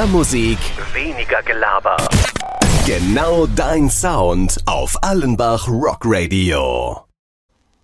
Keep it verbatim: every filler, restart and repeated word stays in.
Mehr Musik, weniger Gelaber. Genau dein Sound auf Allenbach Rock Radio.